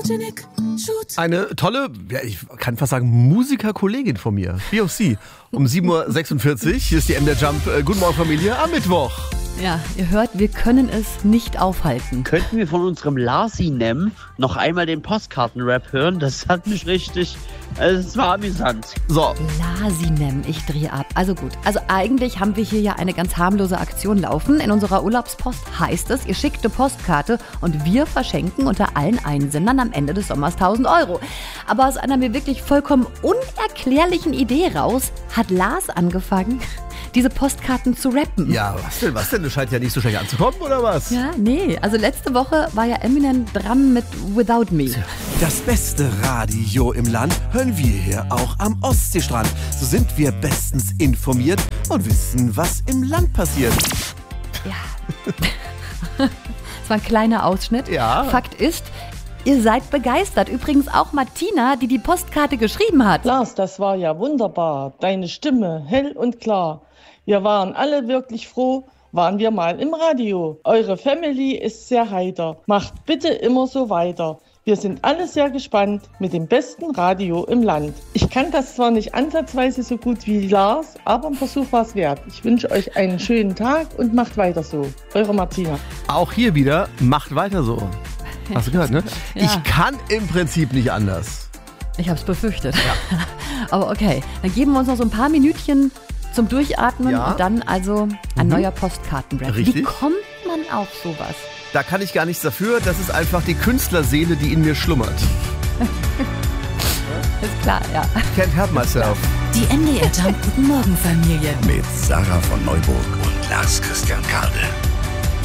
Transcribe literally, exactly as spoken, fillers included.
Eine tolle, ja, ich kann fast sagen, Musikerkollegin von mir, B O C, um sieben Uhr sechsundvierzig. Hier ist die M der Jump. Guten Morgen, Familie, am Mittwoch. Ja, ihr hört, wir können es nicht aufhalten. Könnten wir von unserem Lasinem noch einmal den Postkartenrap hören? Das hat mich richtig, also es war amüsant. So. Lasinem, ich drehe ab. Also gut, also eigentlich haben wir hier ja eine ganz harmlose Aktion laufen. In unserer Urlaubspost heißt es, ihr schickt eine Postkarte und wir verschenken unter allen Einsendern am Ende des Sommers tausend Euro. Aber aus einer mir wirklich vollkommen unerklärlichen Idee raus hat Lars angefangen, diese Postkarten zu rappen. Ja, was denn, was denn? Das scheint ja nicht so schlecht anzukommen, oder was? Ja, nee. Also letzte Woche war ja Eminem dran mit Without Me. Das beste Radio im Land hören wir hier auch am Ostseestrand. So sind wir bestens informiert und wissen, was im Land passiert. Ja. Das war ein kleiner Ausschnitt. Ja. Fakt ist, ihr seid begeistert. Übrigens auch Martina, die die Postkarte geschrieben hat. Lars, das war ja wunderbar. Deine Stimme hell und klar. Wir waren alle wirklich froh, waren wir mal im Radio. Eure Family ist sehr heiter. Macht bitte immer so weiter. Wir sind alle sehr gespannt mit dem besten Radio im Land. Ich kann das zwar nicht ansatzweise so gut wie Lars, aber ein Versuch war es wert. Ich wünsche euch einen schönen Tag und macht weiter so. Eure Martina. Auch hier wieder, macht weiter so. Hast du gehört, ne? Ja. Ich kann im Prinzip nicht anders. Ich hab's befürchtet. Ja. Aber okay, dann geben wir uns noch so ein paar Minütchen zum Durchatmen Ja. und dann also ein Mhm. neuer Postkartenrap. Richtig. Wie kommt man auf sowas? Da kann ich gar nichts dafür. Das ist einfach die Künstlerseele, die in mir schlummert. Ist klar, ja. Can't help myself. Die M D R Jump Guten Morgen Familie. Mit Sarah von Neuburg und Lars Christian Kade.